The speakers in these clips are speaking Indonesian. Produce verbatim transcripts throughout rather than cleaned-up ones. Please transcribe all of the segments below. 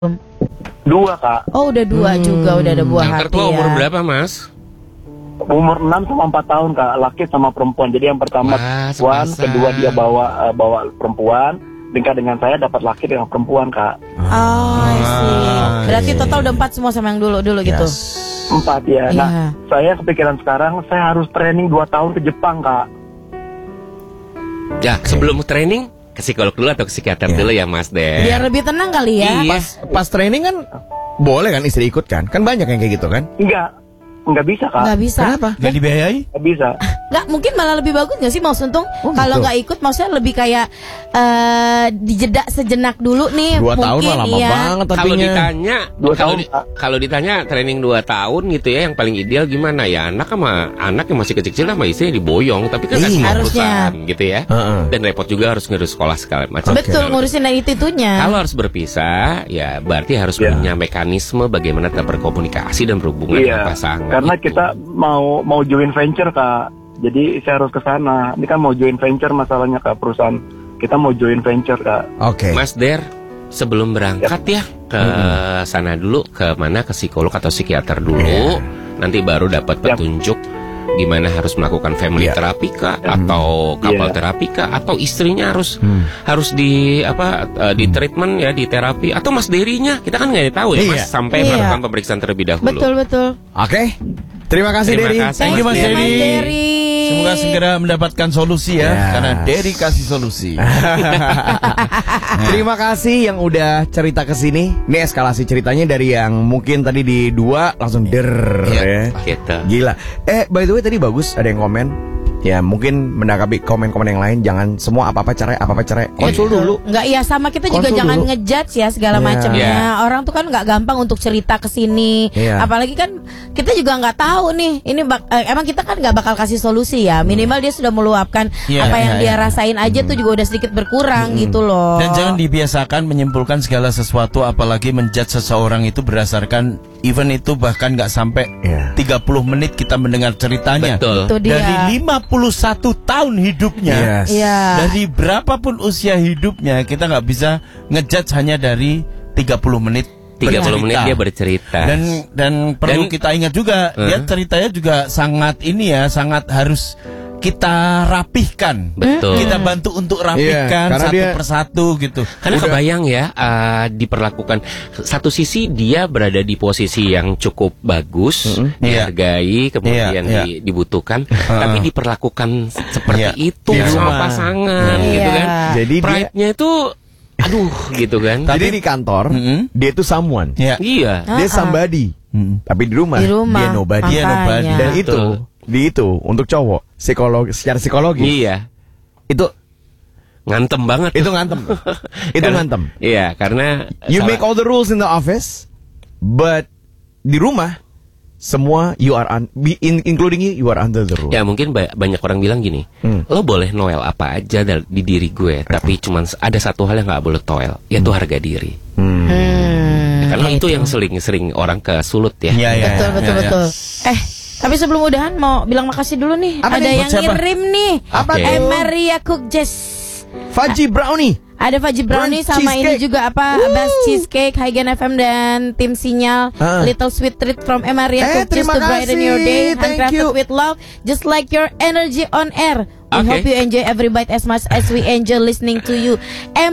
Dua, Kak. Oh, udah dua hmm. juga, udah ada buah yang hati tertua ya. umur berapa, Mas? Umur enam sama empat tahun, Kak. Laki sama perempuan. Jadi yang pertama perempuan, kedua dia bawa uh, bawa perempuan, nikah dengan saya dapat laki dengan perempuan, Kak. Oh, I see. Berarti total udah empat semua sama yang dulu-dulu gitu. Yes. Empat ya. Nah, yeah. saya kepikiran sekarang saya harus training dua tahun ke Jepang, Kak. Ya, sebelum training ke psikolog dulu atau ke psikiater yeah. dulu ya, Mas Den. Biar lebih tenang kali ya. Iya. Pas, pas training kan boleh kan istri ikut kan? Kan banyak yang kayak gitu kan? Enggak. Enggak bisa, Kak. Enggak bisa. Kenapa? Gak dibiayai? Enggak bisa. Nggak, mungkin malah lebih bagus nggak sih Mas Untung? Oh, kalau gitu. nggak ikut maksudnya lebih kayak uh, dijeda sejenak dulu nih. Dua mungkin, tahun mah lama iya. banget Kalau artinya. ditanya, Dua kalau tahun, di, Pak. kalau ditanya training dua tahun gitu ya, yang paling ideal gimana ya? Anak sama anak yang masih kecil-kecil sama istrinya diboyong, tapi kan nggak Iya. semua Harusnya. perusahaan gitu ya. Heeh. Dan repot juga harus ngurus sekolah segala macam. Betul, ngurusin dari itu-itunya. Kalau harus berpisah, ya berarti harus Ya. punya mekanisme bagaimana tetap berkomunikasi dan berhubungan Iya. dengan pasangan. Karena itu. kita mau mau join venture, Kak. Jadi saya harus ke sana. Ini kan mau join venture masalahnya, Kak, perusahaan. Kita mau join venture, Kak. Oke. Mas Der, sebelum berangkat ya ke sana dulu, ke mana, ke psikolog atau psikiater dulu, nanti baru dapat Yap. petunjuk gimana harus melakukan family Yeah. terapi kah, atau couple Yeah. terapi kah, atau istrinya harus Hmm. harus di apa uh, di treatment ya, di terapi, atau Mas Derinya kita kan nggak tahu ya, Iya. Mas, sampai Iya. melakukan pemeriksaan terlebih dahulu. Betul, betul. Oke. Terima kasih Terima Dery. kasih. Thank you, Mas you, Dery. Dery. Semoga segera mendapatkan solusi ya, Yes. karena Dery kasih solusi. Terima kasih yang udah cerita ke sini. Ini eskalasi ceritanya dari yang mungkin tadi di dua langsung der Iya. ya. Gitu. Gila. Eh, by the way tadi bagus ada yang komen. Ya mungkin menanggapi komen-komen yang lain, jangan semua apa-apa cerai, apa-apa cerai. Konsul dulu. Enggak, iya sama kita juga Konsul jangan dulu. ngejudge ya segala Iya. macamnya. Iya. Orang tuh kan nggak gampang untuk cerita ke sini. Iya. Apalagi kan kita juga nggak tahu nih. Ini bak- eh, emang kita kan nggak bakal kasih solusi ya. Minimal dia sudah meluapkan Iya, apa yang iya, dia iya. rasain aja tuh juga udah sedikit berkurang gitu loh. Dan jangan dibiasakan menyimpulkan segala sesuatu, apalagi menjudge seseorang itu berdasarkan even itu bahkan nggak sampai Iya. tiga puluh menit kita mendengar ceritanya. Betul. Itu dia. Dari lima puluh satu tahun hidupnya. Yes. Iya. Dari berapapun usia hidupnya, kita nggak bisa ngejudge hanya dari tiga puluh menit. tiga puluh menit bercerita. dia bercerita. Dan dan perlu Dan- kita ingat juga, Hmm. dia ceritanya juga sangat ini ya, sangat harus kita rapihkan. Betul. Kita bantu untuk Iya, rapihkan karena satu dia- persatu gitu. Karena Udah- kebayang ya, uh, diperlakukan satu sisi dia berada di posisi yang cukup bagus, dihargai, kemudian Iya, di- dibutuhkan, tapi diperlakukan seperti Iya. itu Di sama rumah. Iya. pasangan, gitu kan? Jadi dia Pride-nya itu, aduh, gitu kan? Jadi di kantor Mm-mm. dia itu someone. Ya. Iya. Dia somebody. Mm. Tapi di rumah, Di rumah. dia nobody. Dia nobody. Makanya. Dan Betul. itu di itu untuk cowok psikologi secara psikologis Iya. itu Ngantem banget. itu ngantem. Itu Karena- ngantem. Iya, karena You salah- make all the rules in the office, but di rumah semua you are un, be- in- including you, you are under the rule. Ya mungkin ba- banyak orang bilang gini, Hmm. lo boleh noel apa aja dal- di diri gue, tapi cuman s- ada satu hal yang nggak boleh toel, yaitu harga diri. Hmm. Hmm, Karena ya itu yang sering-sering orang kesulut ya. Iya, iya, Betul, iya, betul, iya. betul. Eh, tapi sebelum udahan mau bilang makasih dulu nih. Apa Ada nih? yang Buat siapa? ngirim nih. Apa Oke. Eh, tuh? Maria Cook Jess. Fudgy brownie. Ada Fudgy Brownie Brunch sama ini cheesecake. juga apa? Woo. Best Cheesecake, Hygiene F M dan tim Sinyal. Ah. Little Sweet Treat from Emaria Eh, Cook just terima to brighten your kasih. day. Thank Handcrafted you. with love, just like your energy on air. We Okay. hope you enjoy every bite as much as we enjoy listening to you.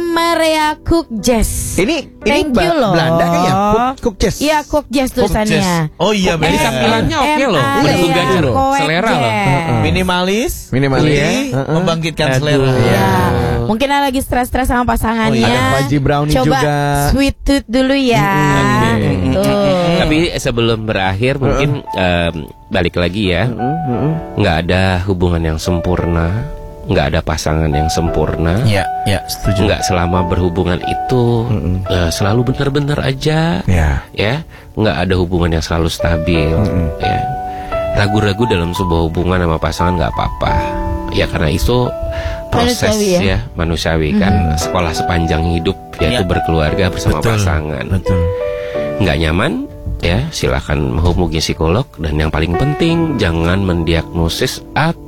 Emaria Cook Jess. Ini ini Thank ba- you loh. Belanda kan ya? Cook, cook chess. Iya, Cook Jess Cook tulisannya. Jess. Oh iya, Cook berarti Jess. tampilannya oke loh. M A R I A Menggugah Cook selera loh. Jess. Minimalis, Minimalis. Iya. Heeh. membangkitkan Aduh. selera. Ya, mungkin lagi stres-stres sama pasangannya. Oh, iya. Ada Fudgy brownie Coba juga. sweet tooth dulu ya. Oke. Tuh. Tapi sebelum berakhir mungkin em, balik lagi ya, nggak ada hubungan yang sempurna, nggak ada pasangan yang sempurna. Iya, iya, setuju. Nggak selama berhubungan itu eh, selalu benar-benar aja, Ya. ya. Nggak ada hubungan yang selalu stabil, ya. Ragu-ragu dalam sebuah hubungan sama pasangan nggak apa-apa, ya karena itu proses Manusiawi ya? ya, manusiawi kan, sekolah sepanjang hidup yaitu Ya. berkeluarga bersama Betul, pasangan. Betul. Nggak nyaman, ya silakan menghubungi psikolog, dan yang paling penting jangan mendiagnosis atau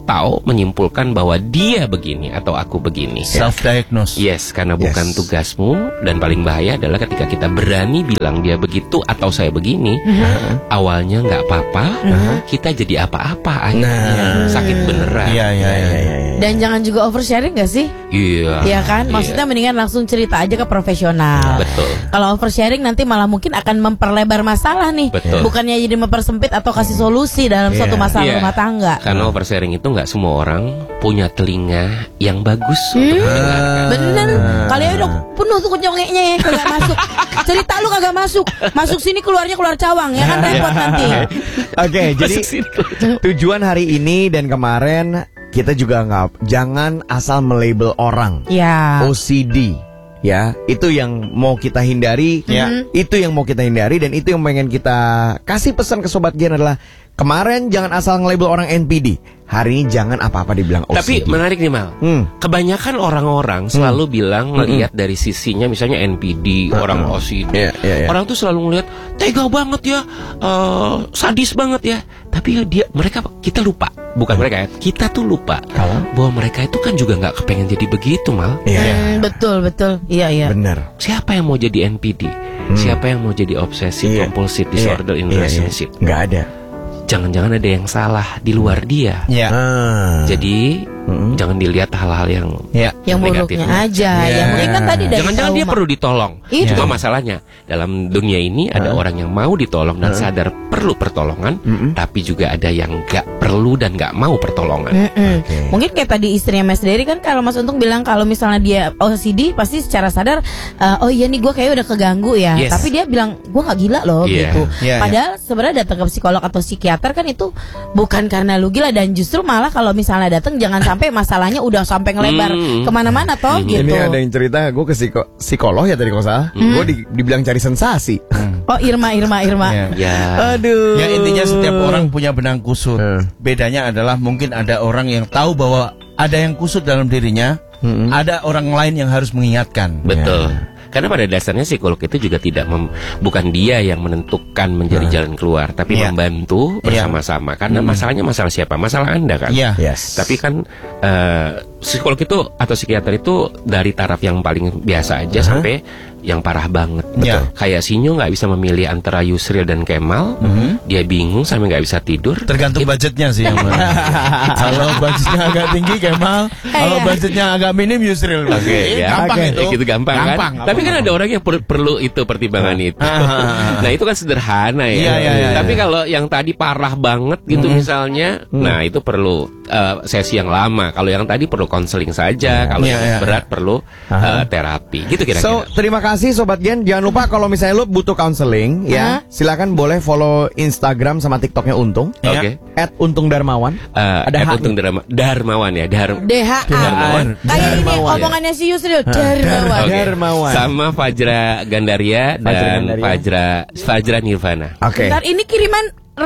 atau menyimpulkan bahwa dia begini atau aku begini. Self diagnose. Yes, karena bukan Yes. tugasmu. Dan paling bahaya adalah ketika kita berani bilang dia begitu atau saya begini, Mm-hmm. awalnya nggak apa-apa, kita jadi apa-apa akhirnya. Nah. Sakit beneran. Iya, iya, iya. Dan jangan juga oversharing gak sih? Iya. Iya kan? Maksudnya mendingan langsung cerita aja ke profesional. Betul. Kalau oversharing nanti malah mungkin akan memperlebar masalah nih. Betul. Bukannya jadi mempersempit atau kasih solusi dalam Iya. suatu masalah Iya. rumah tangga. Karena oversharing itu nggak semua orang punya telinga yang bagus Hmm. untuk mendengarkan. Bener. Kalian udah penuh tuh kenyongeknya ya, kagak masuk. Cerita lu kagak masuk. Masuk sini keluarnya keluar cawang ya kan repot nanti. Oke, jadi Masuk sini. tujuan hari ini dan kemarin kita juga nggak, jangan asal melabel orang Ya. O C D. Ya, itu yang mau kita hindari. Ya. Itu yang mau kita hindari dan itu yang pengen kita kasih pesan ke Sobat Gen adalah kemarin jangan asal nge-label orang N P D. Hari ini jangan apa-apa dibilang O C D. Tapi menarik nih Mal. Hmm. Kebanyakan orang-orang selalu bilang ngelihat dari sisinya misalnya N P D, orang O C D. Iya, iya, iya. Orang tuh selalu ngelihat tega banget ya, eh, sadis banget ya. Tapi dia mereka kita lupa, bukan mereka ya. Kita tuh lupa Kalau? bahwa mereka itu kan juga nggak kepengen jadi begitu Mal. Iya, Hmm, betul betul. Iya iya. benar. Siapa yang mau jadi N P D? Siapa yang mau jadi obsessive Iya. compulsive Iya, disorder in iya, iya. relationship? Nggak ada. Jangan-jangan ada yang salah di luar dia. Ya. Ah. Jadi jangan dilihat hal-hal yang Ya. Yang buruknya negatifnya. aja. Iya. Yang mungkin kan tadi dari Jangan-jangan dia trauma. perlu ditolong. Itu. Cuma masalahnya dalam dunia ini ada orang yang mau ditolong dan sadar perlu pertolongan, tapi juga ada yang nggak perlu dan nggak mau pertolongan. Mm-mm. Oke. Mungkin kayak tadi istrinya Mas Dery kan, kalau Mas Untung bilang kalau misalnya dia O C D pasti secara sadar uh, oh iya nih gue kayak udah keganggu ya. Yes. Tapi dia bilang gue nggak gila loh Iya. gitu. Iya, iya. Padahal sebenarnya datang ke psikolog atau psikiater kan itu bukan karena lu gila, dan justru malah kalau misalnya datang jangan sampai masalahnya udah sampai ngelebar Hmm. kemana-mana toh gitu. Ini ada yang cerita, gue ke psiko- psikolog ya tadi kalau salah. Gue di- dibilang cari sensasi. Oh Irma Irma Irma. Ya. Ya. Aduh. Ya intinya setiap orang punya benang kusut. Hmm. Bedanya adalah mungkin ada orang yang tahu bahwa ada yang kusut dalam dirinya, ada orang lain yang harus mengingatkan. Betul. Karena pada dasarnya psikolog itu juga tidak mem- bukan dia yang menentukan menjadi jalan keluar, tapi Iya. membantu bersama-sama. Karena masalahnya masalah siapa? Masalah Anda kan. Iya. Yes. Tapi kan eh, psikolog itu atau psikiater itu dari taraf yang paling biasa aja sampai yang parah banget. Iya. Kayak Sinyo nggak bisa memilih antara Yusril dan Kemal, dia bingung sampai nggak bisa tidur. Tergantung budgetnya sih yang mana. Kalau budgetnya agak tinggi Kemal, kalau Iya. budgetnya agak minim Yusril. Oke, ya. Gampang Oke. itu. Ya gitu gampang, kan. Gampang, Tapi kan gampang. ada orang yang per- perlu itu pertimbangan itu. Nah itu kan sederhana ya. Iya, iya, iya, Tapi iya. kalau yang tadi parah banget gitu misalnya, nah itu perlu uh, sesi yang lama. Kalau yang tadi perlu konseling saja. Kalau Iya, yang iya. berat perlu uh, terapi. Gitu kira-kira. So, terima kasih Sobat Gen. Jangan lupa kalau misalnya lu butuh counseling ya, silakan boleh follow Instagram sama TikToknya Untung. Oke. At Untung Darmawan. Uh, Ada at H. Untung Darma- Darmawan ya. Dar D H A. Darmawan. Kayak ini Darmawan. omongannya si Yusril Darmawan. Oke. Darmawan. Sama Fajra Gandaria Fajra dan Gandaria. Fajra Fajra Nirvana. Oke. Bentar, ini kiriman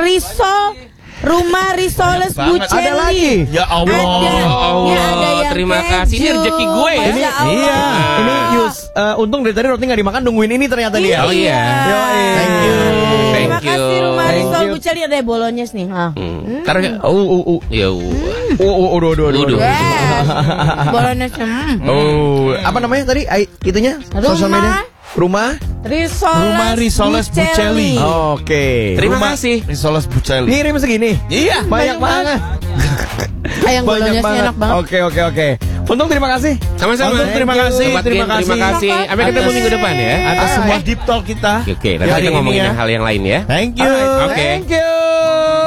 Risol Rumah Risoles Banget. Buceli. Ada lagi. Ya Allah. Ada. Ya Allah, Ya, ada yang terima keju. kasih. Ini rezeki gue. Masya Ini- Allah. Iya, ini Yus, eh, Untung dari tadi roti nggak dimakan, nungguin ini ternyata dia. Oh iya. Yoi. Thank you. Terima Thank kasih you. Rumah Thank Risol you. Buceli, ada bolognese nih. Ah. Hmm. Ntar Oh, oh, oh. ya. Oh, oh, oh, oh, oh, oh, Udah. oh. Yes. Bolognese. Hmm. Oh, apa namanya tadi? Ai, itunya? Sosial Rumah. media? Rumah? Risoles Rumah Risoles Buceli. Oke. Terima Rumah kasih. Risoles Buceli. Ngirim segini. Iya. Banyak banget. Ayam Banyak bolognese banget. enak banget. Oke, oke, oke. Untung terima kasih. Sama-sama. Untung terima kasih. Sobat Terima Gen, terima kasih. kasih. Sampai ketemu Atas- minggu depan ya. Atas Ah, semua eh. deep talk kita. Oke, nanti Hari kita ini ngomongin ya. hal yang lain ya. Thank you. Alright, Oke. Thank you.